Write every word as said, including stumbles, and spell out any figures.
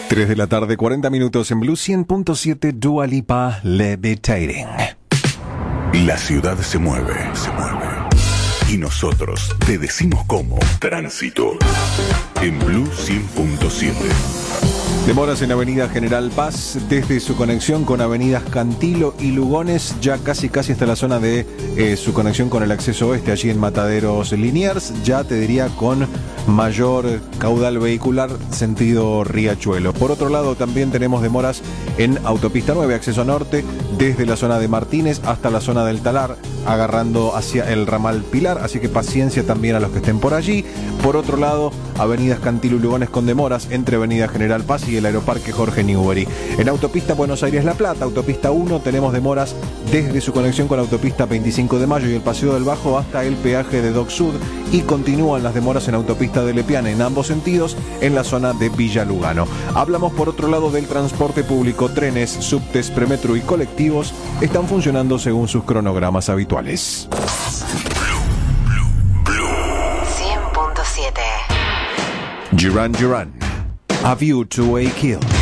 tres de la tarde, cuarenta minutos en Blue cien punto siete, Dua Lipa, Levitating. La ciudad se mueve, se mueve. Y nosotros te decimos cómo. Tránsito. En Blue cien punto siete. Demoras en Avenida General Paz, desde su conexión con Avenidas Cantilo y Lugones, ya casi casi hasta la zona de eh, su conexión con el acceso oeste, allí en Mataderos Liniers, ya te diría con mayor caudal vehicular, sentido Riachuelo. Por otro lado, también tenemos demoras en Autopista nueve, acceso norte, desde la zona de Martínez hasta la zona del Talar, agarrando hacia el ramal Pilar, así que paciencia también a los que estén por allí. Por otro lado, Avenidas Cantilo y Lugones con demoras entre Avenida General Paz y el Aeroparque Jorge Newbery. En Autopista Buenos Aires-La Plata, Autopista uno, tenemos demoras desde su conexión con la Autopista veinticinco de mayo y el Paseo del Bajo hasta el peaje de Dock Sud, y continúan las demoras en Autopista de Lepiana en ambos sentidos en la zona de Villa Lugano. Hablamos por otro lado del transporte público. Trenes, subtes, premetro y colectivos están funcionando según sus cronogramas habituales. cien punto siete. Duran Duran, A View to a Kill.